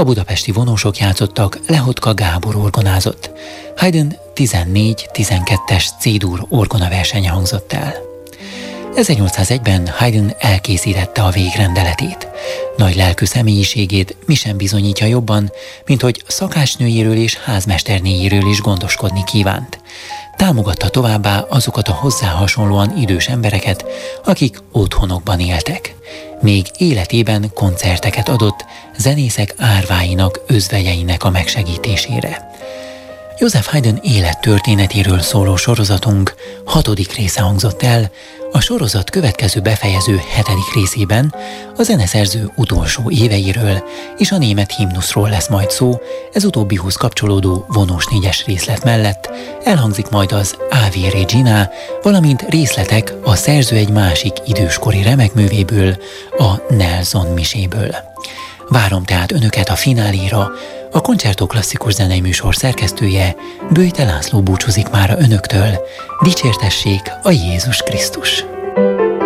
A budapesti vonósok játszottak, Lehotka Gábor orgonázott. Haydn 14-12-es C-dur orgonaversenye hangzott el. 1801-ben Haydn elkészítette a végrendeletét. Nagy lelkű személyiségét mi sem bizonyítja jobban, mint hogy szakácsnőjéről és házmesternéjéről is gondoskodni kívánt. Támogatta továbbá azokat a hozzá hasonlóan idős embereket, akik otthonokban éltek. Még életében koncerteket adott zenészek árváinak, özvegyeinek a megsegítésére. József Haydn élettörténetéről szóló sorozatunk 6. része hangzott el, a sorozat következő befejező 7. részében a zeneszerző utolsó éveiről és a német himnuszról lesz majd szó, ez utóbbihoz kapcsolódó vonós 4-es részlet mellett elhangzik majd az Ave Regina, valamint részletek a szerző egy másik időskori remekművéből, a Nelson miséből. Várom tehát önöket a fináléra. A Concerto klasszikus zenei műsor szerkesztője, Böjte László búcsúzik mára önöktől. Dicsértessék a Jézus Krisztus!